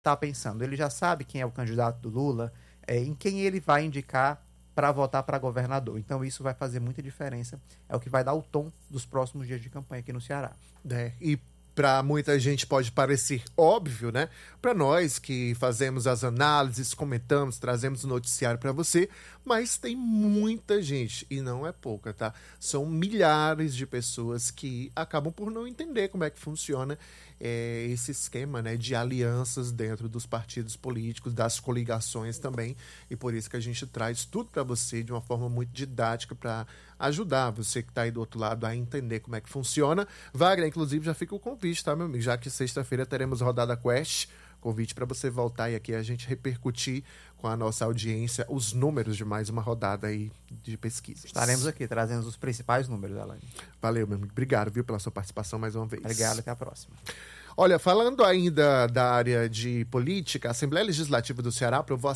está pensando? Ele já sabe quem é o candidato do Lula, em quem ele vai indicar para votar para governador. Então isso vai fazer muita diferença. É o que vai dar o tom dos próximos dias de campanha aqui no Ceará. E para muita gente pode parecer óbvio, né? Para nós que fazemos as análises, comentamos, trazemos o noticiário para você, mas tem muita gente, e não é pouca, tá? São milhares de pessoas que acabam por não entender como é que funciona esse esquema, né, de alianças dentro dos partidos políticos, das coligações também, e por isso que a gente traz tudo para você de uma forma muito didática para ajudar você que está aí do outro lado a entender como é que funciona. Wagner, inclusive, já fica o convite, tá, meu amigo? Já que sexta-feira teremos rodada Quest, convite para você voltar e aqui a gente repercutir com a nossa audiência os números de mais uma rodada aí de pesquisa. Estaremos aqui trazendo os principais números, Alain. Valeu, meu amigo. Obrigado, viu, pela sua participação mais uma vez. Obrigado, até a próxima. Olha, falando ainda da área de política, a Assembleia Legislativa do Ceará aprovou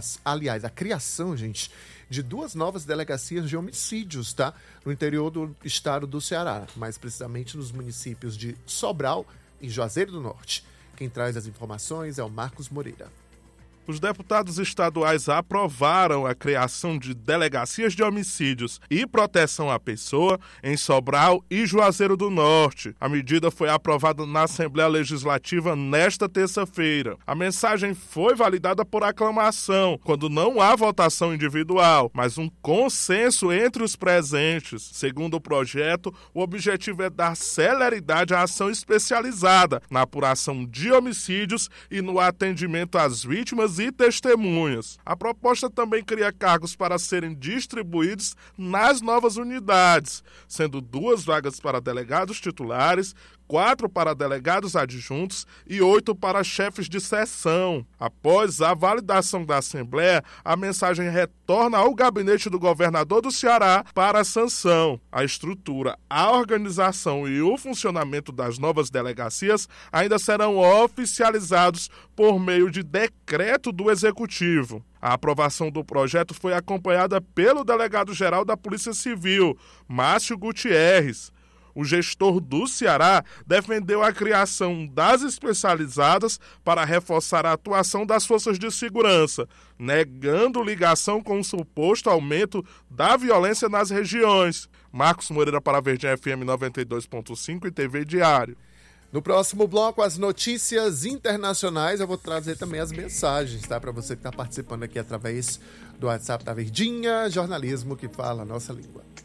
a criação, gente, de 2 novas delegacias de homicídios, tá? No interior do estado do Ceará, mais precisamente nos municípios de Sobral e Juazeiro do Norte. Quem traz as informações é o Marcos Moreira. Os deputados estaduais aprovaram a criação de delegacias de homicídios e proteção à pessoa em Sobral e Juazeiro do Norte. A medida foi aprovada na Assembleia Legislativa nesta terça-feira. A mensagem foi validada por aclamação, quando não há votação individual, mas um consenso entre os presentes. Segundo o projeto, o objetivo é dar celeridade à ação especializada na apuração de homicídios e no atendimento às vítimas e testemunhas. A proposta também cria cargos para serem distribuídos nas novas unidades, sendo 2 vagas para delegados titulares, 4 para delegados adjuntos e 8 para chefes de seção. Após a validação da Assembleia, a mensagem retorna ao gabinete do governador do Ceará para a sanção. A estrutura, a organização e o funcionamento das novas delegacias ainda serão oficializados por meio de decreto do Executivo. A aprovação do projeto foi acompanhada pelo delegado-geral da Polícia Civil, Márcio Gutierrez. O gestor do Ceará defendeu a criação das especializadas para reforçar a atuação das forças de segurança, negando ligação com o suposto aumento da violência nas regiões. Marcos Moreira para a Verdinha FM 92.5 e TV Diário. No próximo bloco, as notícias internacionais, eu vou trazer também as mensagens, tá? Para você que está participando aqui através do WhatsApp da Verdinha, jornalismo que fala a nossa língua.